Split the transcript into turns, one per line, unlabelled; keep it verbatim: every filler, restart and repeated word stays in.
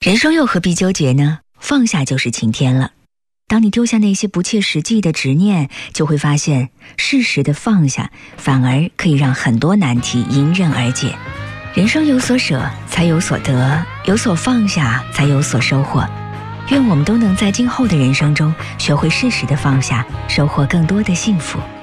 人生又何必纠结呢？放下就是晴天了。当你丢下那些不切实际的执念，就会发现适时的放下反而可以让很多难题迎刃而解。人生有所舍才有所得，有所放下才有所收获。愿我们都能在今后的人生中学会适时的放下，收获更多的幸福。